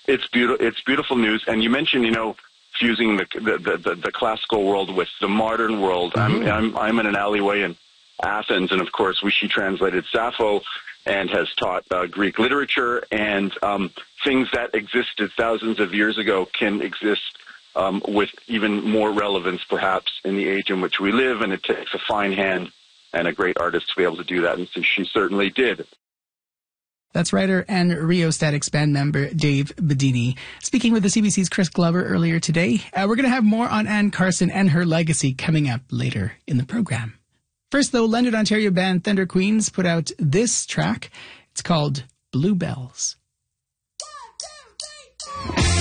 It's beautiful. It's beautiful news. And you mentioned, fusing the classical world with the modern world. Mm-hmm. I'm in an alleyway in Athens, and of course, she translated Sappho and has taught Greek literature, and things that existed thousands of years ago can exist with even more relevance, perhaps, in the age in which we live. And it takes a fine hand and a great artist to be able to do that, and so she certainly did. That's writer and Rheostatics band member Dave Bedini speaking with the CBC's Chris Glover earlier today. We're going to have more on Anne Carson and her legacy coming up later in the program. First, though, London, Ontario band Thunder Queens put out this track. It's called Bluebells. 1, 2, 3, 4.